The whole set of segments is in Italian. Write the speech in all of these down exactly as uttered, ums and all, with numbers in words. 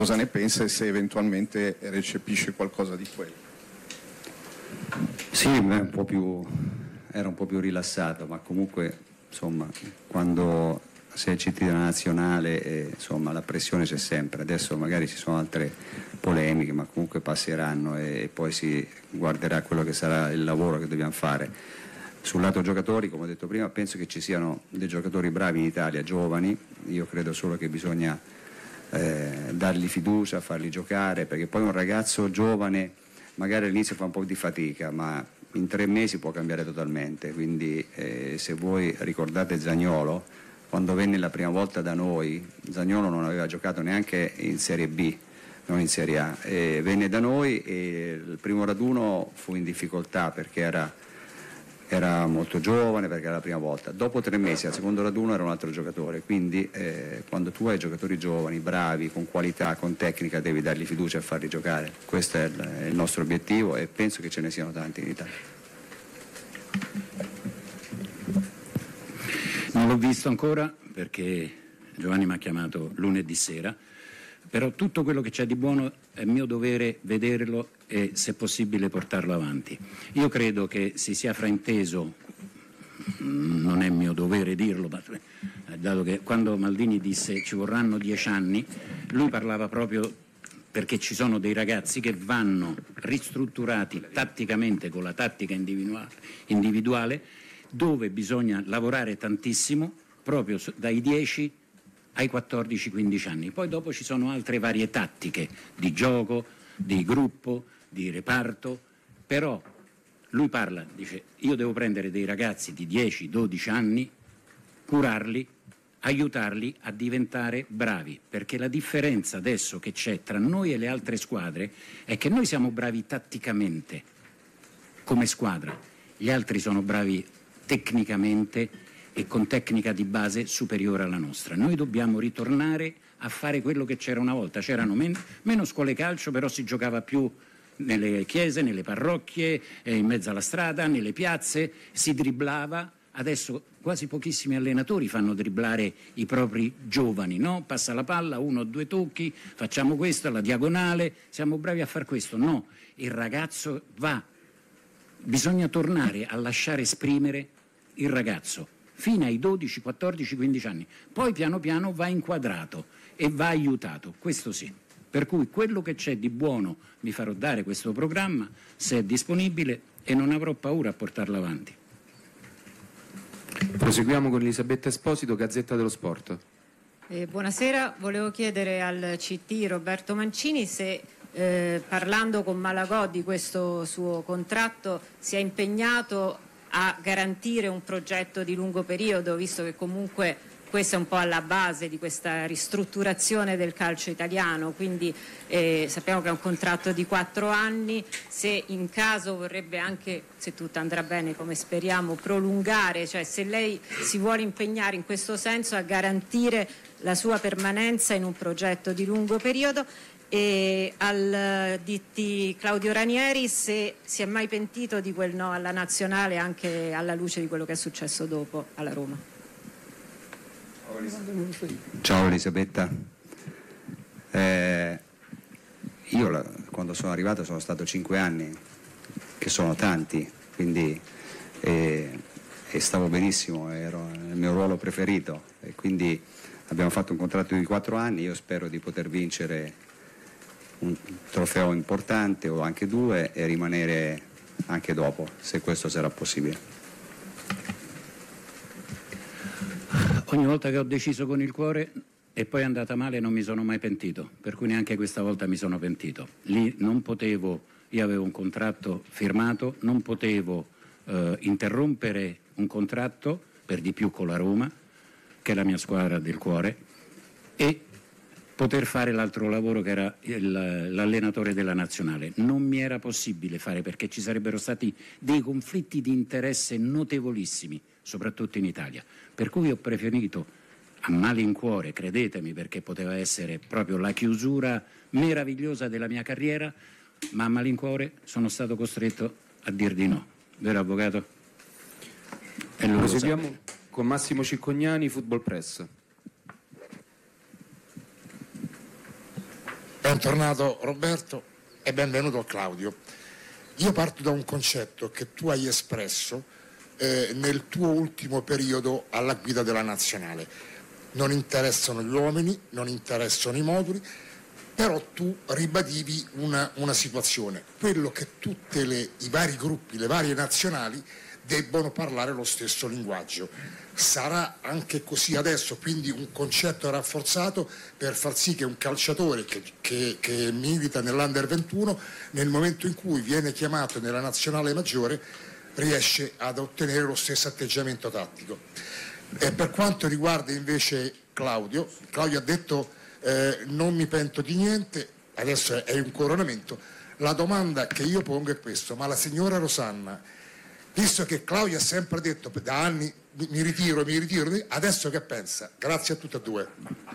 cosa ne pensa e se eventualmente recepisce qualcosa di quello. Sì, un po' più, era un po' più rilassato, ma comunque insomma quando sei cittadino nazionale eh, insomma la pressione c'è sempre. Adesso magari ci sono altre polemiche, ma comunque passeranno e poi si guarderà quello che sarà il lavoro che dobbiamo fare. Sul lato giocatori, come ho detto prima, penso che ci siano dei giocatori bravi in Italia, giovani. Io credo solo che bisogna eh, dargli fiducia, farli giocare, perché poi un ragazzo giovane magari all'inizio fa un po' di fatica, ma in tre mesi può cambiare totalmente. Quindi eh, se voi ricordate Zaniolo, quando venne la prima volta da noi, Zaniolo non aveva giocato neanche in Serie B, non in Serie A, e venne da noi e il primo raduno fu in difficoltà perché era era molto giovane, perché era la prima volta. Dopo tre mesi al secondo raduno era un altro giocatore, quindi eh, quando tu hai giocatori giovani, bravi, con qualità, con tecnica, devi dargli fiducia e farli giocare. Questo è il, è il nostro obiettivo e penso che ce ne siano tanti in Italia. Non l'ho visto ancora perché Giovanni mi ha chiamato lunedì sera, però tutto quello che c'è di buono è mio dovere vederlo e se possibile portarlo avanti. Io credo che si sia frainteso, non è mio dovere dirlo, ma dato che quando Maldini disse ci vorranno dieci anni, lui parlava proprio perché ci sono dei ragazzi che vanno ristrutturati tatticamente con la tattica individuale, dove bisogna lavorare tantissimo proprio dai dieci ai quattordici quindici anni. Poi dopo ci sono altre varie tattiche di gioco, di gruppo, di reparto, però lui parla, dice io devo prendere dei ragazzi di dieci dodici anni, curarli, aiutarli a diventare bravi, perché la differenza adesso che c'è tra noi e le altre squadre è che noi siamo bravi tatticamente come squadra, gli altri sono bravi tecnicamente e con tecnica di base superiore alla nostra. Noi dobbiamo ritornare a fare quello che c'era una volta. C'erano men- meno scuole calcio, però si giocava più nelle chiese, nelle parrocchie, eh, in mezzo alla strada, nelle piazze, si dribblava. Adesso quasi pochissimi allenatori fanno dribblare i propri giovani, no? Passa la palla, uno o due tocchi, facciamo questo, alla diagonale, siamo bravi a far questo. No, il ragazzo va, bisogna tornare a lasciare esprimere il ragazzo fino ai dodici, quattordici, quindici anni, poi piano piano va inquadrato e va aiutato, questo sì. Per cui quello che c'è di buono mi farò dare questo programma, se è disponibile, e non avrò paura a portarlo avanti. Proseguiamo con Elisabetta Esposito, Gazzetta dello Sport. Eh, buonasera, volevo chiedere al C T Roberto Mancini se eh, parlando con Malagò di questo suo contratto si è impegnato a garantire un progetto di lungo periodo, visto che comunque questo è un po' alla base di questa ristrutturazione del calcio italiano, quindi eh, sappiamo che è un contratto di quattro anni, se in caso vorrebbe anche, se tutto andrà bene come speriamo, prolungare, cioè se lei si vuole impegnare in questo senso a garantire la sua permanenza in un progetto di lungo periodo. E al D T Claudio Ranieri se si è mai pentito di quel no alla nazionale anche alla luce di quello che è successo dopo alla Roma. Ciao Elisabetta, eh, io la, quando sono arrivato sono stato cinque anni, che sono tanti, quindi eh, e stavo benissimo, ero nel mio ruolo preferito e quindi abbiamo fatto un contratto di quattro anni, io spero di poter vincere un trofeo importante o anche due e rimanere anche dopo, se questo sarà possibile. Ogni volta che ho deciso con il cuore e poi è andata male non mi sono mai pentito, per cui neanche questa volta mi sono pentito. Lì non potevo, io avevo un contratto firmato, non potevo eh, interrompere un contratto, per di più con la Roma, che è la mia squadra del cuore, e poter fare l'altro lavoro che era il, l'allenatore della nazionale. Non mi era possibile fare perché ci sarebbero stati dei conflitti di interesse notevolissimi, soprattutto in Italia. Per cui ho preferito, a malincuore, credetemi, perché poteva essere proprio la chiusura meravigliosa della mia carriera, ma a malincuore sono stato costretto a dir di no. Vero avvocato? E lo Proseguiamo con Massimo Ciccognani, Football Press. Bentornato Roberto e benvenuto Claudio. Io parto da un concetto che tu hai espresso eh, nel tuo ultimo periodo alla guida della nazionale. Non interessano gli uomini, non interessano i moduli, però tu ribadivi una, una situazione, quello che tutti i vari gruppi, le varie nazionali debbono parlare lo stesso linguaggio. Sarà anche così adesso, quindi un concetto rafforzato per far sì che un calciatore che, che, che milita nell'Under ventuno, nel momento in cui viene chiamato nella nazionale maggiore, riesce ad ottenere lo stesso atteggiamento tattico. E per quanto riguarda invece Claudio, Claudio ha detto eh, non mi pento di niente, adesso è un coronamento. La domanda che io pongo è questa: ma la signora Rosanna, visto che Claudio ha sempre detto da anni mi ritiro, mi ritiro, adesso che pensa? Grazie a tutti e due.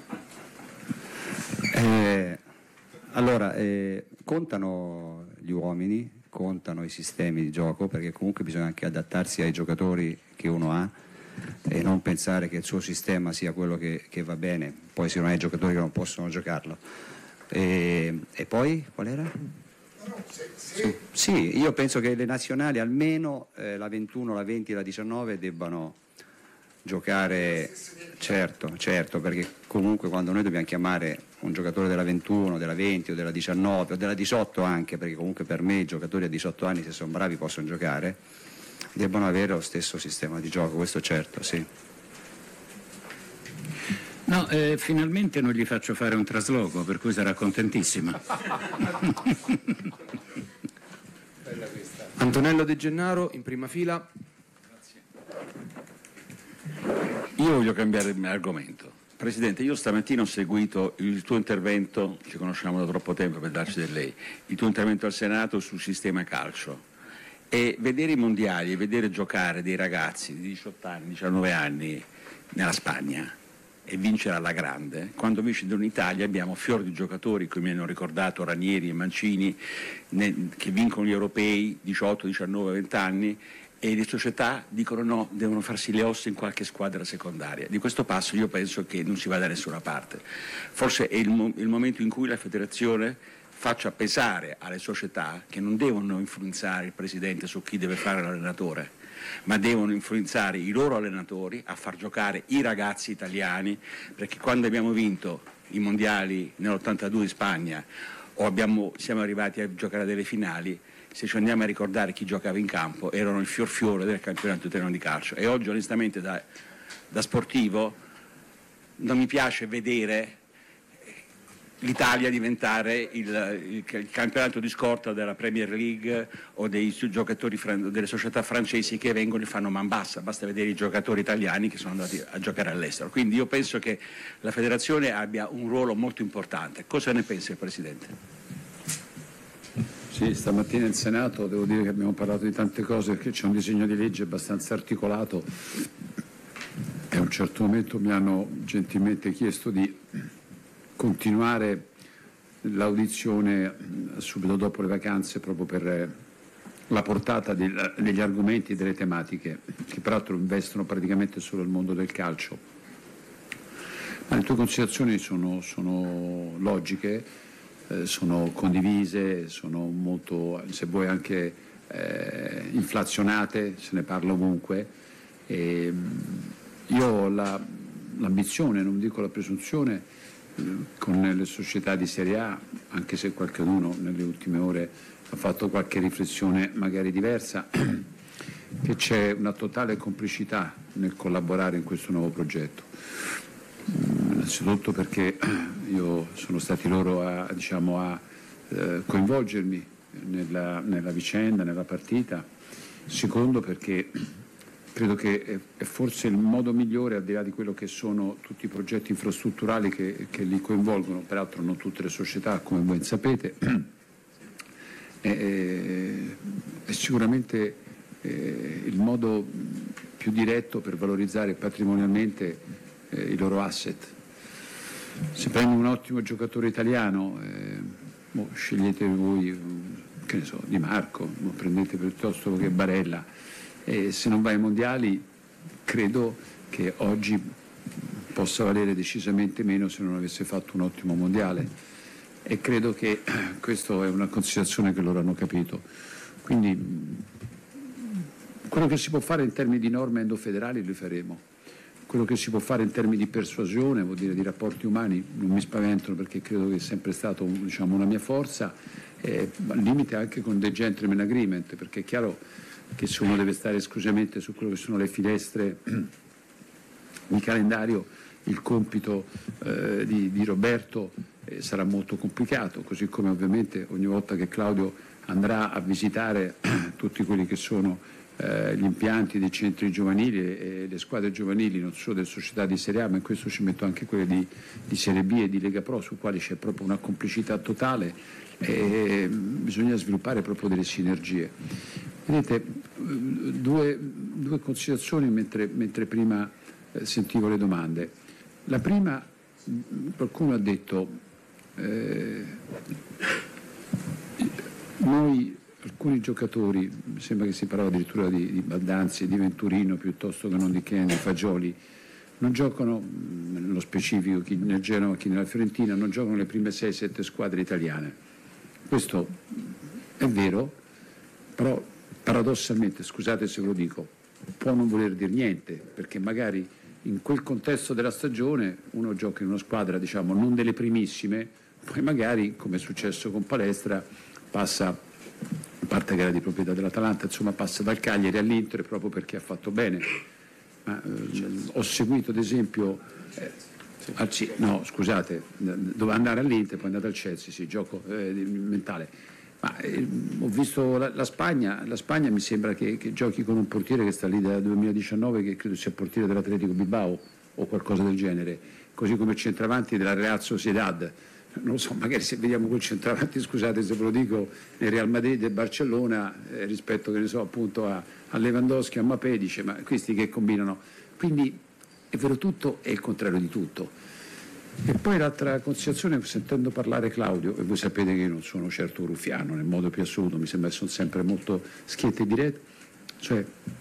Eh, allora, eh, contano gli uomini, contano i sistemi di gioco, perché comunque bisogna anche adattarsi ai giocatori che uno ha e non pensare che il suo sistema sia quello che, che va bene, poi se non hai giocatori che non possono giocarlo. E, e poi qual era? Sì, sì, io penso che le nazionali almeno eh, la ventuno, la venti e la diciannove debbano giocare, certo, certo, perché comunque quando noi dobbiamo chiamare un giocatore della ventuno, della venti o della diciannove o della diciotto anche, perché comunque per me i giocatori a diciotto anni, se sono bravi, possono giocare, debbano avere lo stesso sistema di gioco, questo certo, sì. No, eh, finalmente non gli faccio fare un trasloco, per cui sarà contentissima. Antonello De Gennaro in prima fila. Io voglio cambiare argomento. Presidente, io stamattina ho seguito il tuo intervento, ci conosciamo da troppo tempo per darci del lei, il tuo intervento al Senato sul sistema calcio, e vedere i mondiali e vedere giocare dei ragazzi di diciotto anni, diciannove anni nella Spagna e vincere alla grande. Quando invece in Italia abbiamo fior di giocatori, come mi hanno ricordato Ranieri e Mancini, ne, che vincono gli europei diciotto, diciannove, venti anni, e le società dicono no, devono farsi le ossa in qualche squadra secondaria. Di questo passo io penso che non si va da nessuna parte. Forse è il, mo- il momento in cui la federazione faccia pesare alle società che non devono influenzare il presidente su chi deve fare l'allenatore, ma devono influenzare i loro allenatori a far giocare i ragazzi italiani, perché quando abbiamo vinto i mondiali nell'ottantadue in Spagna o abbiamo, siamo arrivati a giocare delle finali, se ci andiamo a ricordare chi giocava in campo erano il fior fiore del campionato italiano di calcio. E oggi onestamente da, da sportivo non mi piace vedere l'Italia diventare il, il, il campionato di scorta della Premier League o dei giocatori delle società francesi che vengono e fanno man bassa, basta vedere i giocatori italiani che sono andati a giocare all'estero. Quindi io penso che la federazione abbia un ruolo molto importante. Cosa ne pensa il Presidente? Sì, stamattina in Senato devo dire che abbiamo parlato di tante cose, perché c'è un disegno di legge abbastanza articolato e a un certo momento mi hanno gentilmente chiesto di continuare l'audizione subito dopo le vacanze, proprio per la portata degli argomenti e delle tematiche che peraltro investono praticamente solo il mondo del calcio. Ma le tue considerazioni sono, sono logiche, eh, sono condivise, sono molto, se vuoi, anche eh, inflazionate, se ne parla ovunque. E io ho la, l'ambizione, non dico la presunzione, con le società di Serie A, anche se qualcuno nelle ultime ore ha fatto qualche riflessione magari diversa, che c'è una totale complicità nel collaborare in questo nuovo progetto. Innanzitutto perché io sono stati loro a, diciamo, a eh, coinvolgermi nella, nella vicenda, nella partita. Secondo perché credo che è forse il modo migliore, al di là di quello che sono tutti i progetti infrastrutturali che, che li coinvolgono, peraltro non tutte le società, come voi sapete, è, è sicuramente eh, il modo più diretto per valorizzare patrimonialmente eh, i loro asset. Se prendi un ottimo giocatore italiano, eh, boh, scegliete voi, che ne so, Di Marco, boh, prendete piuttosto che Barella. E se non vai ai mondiali, credo che oggi possa valere decisamente meno se non avesse fatto un ottimo mondiale. e credo che questa è una considerazione che loro hanno capito. Quindi quello che si può fare in termini di norme endofederali lo faremo. Quello che si può fare in termini di persuasione, vuol dire di rapporti umani, non mi spaventano perché credo che è sempre stato, diciamo, una mia forza, eh, al limite anche con dei gentleman agreement, perché è chiaro che se uno deve stare esclusivamente su quello che sono le finestre di calendario, il compito eh, di, di Roberto eh, sarà molto complicato, così come ovviamente ogni volta che Claudio andrà a visitare tutti quelli che sono Eh, gli impianti dei centri giovanili e, e le squadre giovanili non solo delle società di Serie A, ma in questo ci metto anche quelle di, di Serie B e di Lega Pro, su quali c'è proprio una complicità totale e bisogna sviluppare proprio delle sinergie. Vedete, due, due considerazioni mentre, mentre prima eh, sentivo le domande. La prima, qualcuno ha detto eh, noi alcuni giocatori, mi sembra che si parlava addirittura di, di Baldanzi, di Venturino piuttosto che non di Ken, di Fagioli, non giocano, nello specifico chi nel Genova, chi nella Fiorentina, non giocano le prime sei sette squadre italiane. Questo è vero, però paradossalmente, scusate se ve lo dico, può non voler dire niente, perché magari in quel contesto della stagione uno gioca in una squadra, diciamo, non delle primissime, poi magari, come è successo con Palestra, passa, a parte che era di proprietà dell'Atalanta, insomma passa dal Cagliari all'Inter proprio perché ha fatto bene. Ma, ehm, ho seguito ad esempio eh, al, no scusate doveva andare all'Inter, poi è andato al Chelsea, sì, gioco eh, mentale, ma eh, ho visto la, la Spagna la Spagna mi sembra che, che giochi con un portiere che sta lì dal duemiladiciannove, che credo sia portiere dell'Atletico Bilbao o qualcosa del genere, così come centravanti della Real Sociedad. Non lo so, magari se vediamo quel centravanti, scusate se ve lo dico, nel Real Madrid e Barcellona eh, rispetto, che ne so, appunto a, a Lewandowski, a Mbappé, dice ma questi che combinano? Quindi è vero tutto e il contrario di tutto. E poi l'altra considerazione, sentendo parlare Claudio, e voi sapete che io non sono certo ruffiano nel modo più assoluto, mi sembra che sono sempre molto schietti e diretti, cioè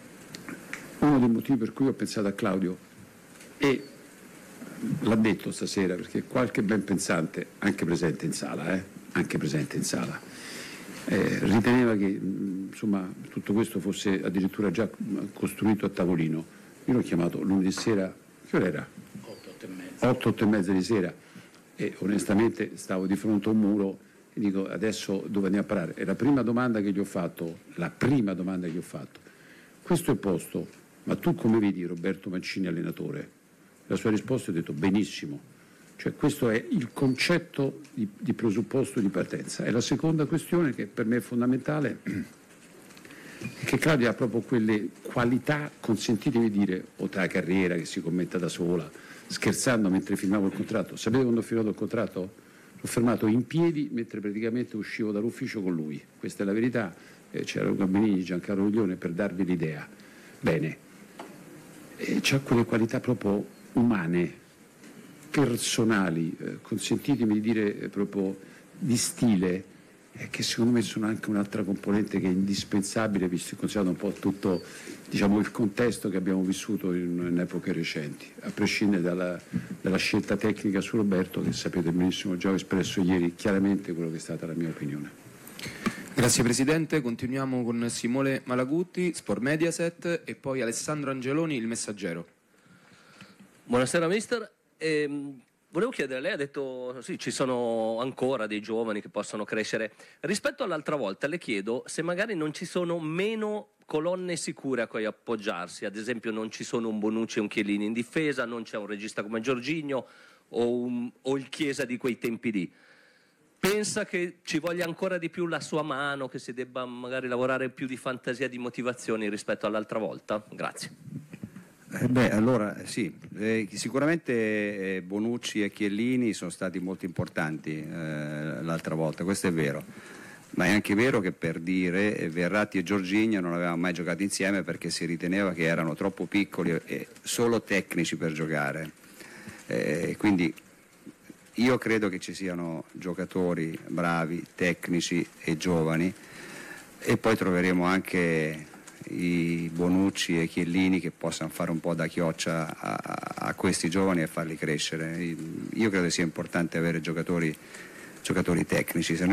uno dei motivi per cui ho pensato a Claudio e l'ha detto stasera, perché qualche ben pensante, anche presente in sala, eh, anche presente in sala, eh, riteneva che insomma tutto questo fosse addirittura già costruito a tavolino. Io l'ho chiamato lunedì sera, che ora era? otto, otto e mezza di sera, e onestamente stavo di fronte a un muro e dico adesso dove andiamo a parare? E la prima domanda che gli ho fatto, la prima domanda che gli ho fatto, questo è il posto, ma tu come vedi Roberto Mancini allenatore? La sua risposta è detto benissimo, cioè questo è il concetto di, di presupposto di partenza. E la seconda questione che per me è fondamentale è che Claudia ha proprio quelle qualità, consentitemi di dire, oltre alla carriera che si commenta da sola, scherzando mentre firmavo il contratto. Sapete quando ho firmato il contratto? L'ho fermato in piedi mentre praticamente uscivo dall'ufficio con lui, questa è la verità, eh, c'era Luca Benigni, Giancarlo Guglione, per darvi l'idea. Bene, e c'ha quelle qualità proprio umane, personali, eh, consentitemi di dire eh, proprio di stile, eh, che secondo me sono anche un'altra componente che è indispensabile, visto e considerato un po' tutto, diciamo, il contesto che abbiamo vissuto in, in epoche recenti, a prescindere dalla, dalla scelta tecnica su Roberto, che sapete benissimo, già ho espresso ieri chiaramente quello che è stata la mia opinione. Grazie Presidente, continuiamo con Simone Malaguti, Sport Mediaset, e poi Alessandro Angeloni, Il Messaggero. Buonasera mister, ehm, volevo chiedere, lei ha detto sì, ci sono ancora dei giovani che possono crescere, rispetto all'altra volta le chiedo se magari non ci sono meno colonne sicure a cui appoggiarsi, ad esempio non ci sono un Bonucci e un Chiellini in difesa, non c'è un regista come Jorginho o, un, o il Chiesa di quei tempi lì. Pensa che ci voglia ancora di più la sua mano, che si debba magari lavorare più di fantasia, di motivazioni rispetto all'altra volta? Grazie. Eh beh, allora sì, eh, sicuramente eh, Bonucci e Chiellini sono stati molto importanti eh, l'altra volta, questo è vero, ma è anche vero che, per dire, eh, Verratti e Jorginho non avevano mai giocato insieme perché si riteneva che erano troppo piccoli e solo tecnici per giocare, eh, quindi io credo che ci siano giocatori bravi, tecnici e giovani, e poi troveremo anche i Bonucci e Chiellini che possano fare un po' da chioccia a, a questi giovani e farli crescere. Io credo sia importante avere giocatori giocatori tecnici. Se